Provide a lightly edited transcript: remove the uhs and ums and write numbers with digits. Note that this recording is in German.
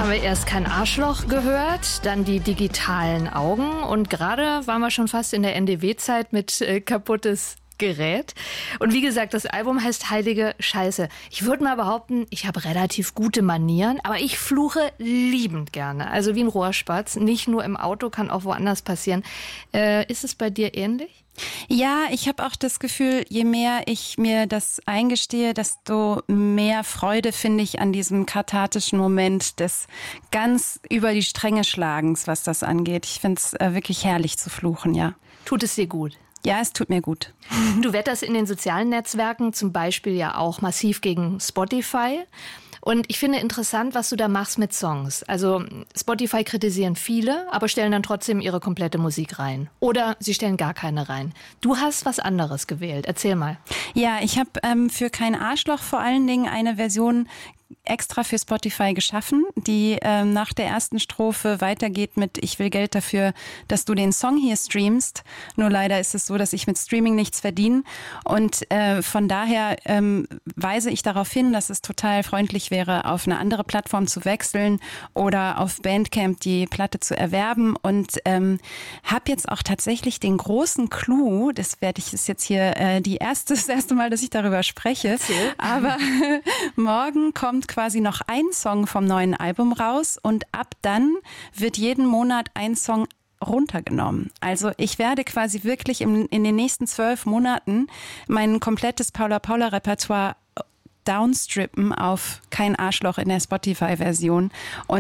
haben wir erst kein Arschloch gehört, dann die digitalen Augen und gerade waren wir schon fast in der NDW-Zeit mit kaputtes Gerät. Und wie gesagt, das Album heißt Heilige Scheiße. Ich würde mal behaupten, ich habe relativ gute Manieren, aber ich fluche liebend gerne. Also wie ein Rohrspatz. Nicht nur im Auto, kann auch woanders passieren. Ist es bei dir ähnlich? Ja, ich habe auch das Gefühl, je mehr ich mir das eingestehe, desto mehr Freude finde ich an diesem kathartischen Moment des ganz über die Stränge Schlagens, was das angeht. Ich finde es wirklich herrlich zu fluchen, ja. Tut es dir gut? Ja, es tut mir gut. Du wetterst in den sozialen Netzwerken zum Beispiel ja auch massiv gegen Spotify. Und ich finde interessant, was du da machst mit Songs. Also Spotify kritisieren viele, aber stellen dann trotzdem ihre komplette Musik rein. Oder sie stellen gar keine rein. Du hast was anderes gewählt. Erzähl mal. Ja, ich habe für Kein Arschloch vor allen Dingen eine Version extra für Spotify geschaffen, die nach der ersten Strophe weitergeht mit Ich will Geld dafür, dass du den Song hier streamst. Nur leider ist es so, dass ich mit Streaming nichts verdiene. Und von daher weise ich darauf hin, dass es total freundlich wäre, auf eine andere Plattform zu wechseln oder auf Bandcamp die Platte zu erwerben. Und habe jetzt auch tatsächlich den großen Clou, das ist jetzt hier das erste Mal, dass ich darüber spreche. Aber morgen kommt quasi noch ein Song vom neuen Album raus und ab dann wird jeden Monat ein Song runtergenommen. Also ich werde quasi wirklich in den nächsten 12 Monaten mein komplettes Paula-Paula-Repertoire downstrippen auf Kein Arschloch in der Spotify-Version. Und